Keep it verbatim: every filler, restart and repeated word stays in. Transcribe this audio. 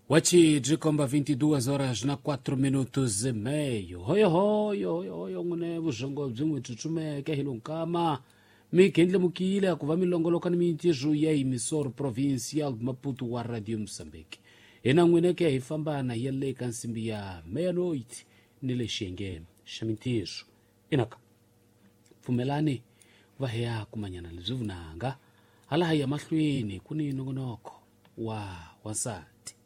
Wachi jikomba vinte e duas horas na quatro minutos e meio. Hoyo hoyo hoyo hoyo ngune vuzhongo bzimwe tuchumeke hilunkama. Mikendle mukile akuva milongoloka ni mintijo ya emisor provincial Maputo wa Radio Msambiki. Ena ngweneke hifambana yeleka nsimbi ya meia-noite nile shenge shamintijo. Inaka. Fumelani vahea kumanyana lizuvunanga. Hala haya mahlweni kuni nongonoko wa wasati.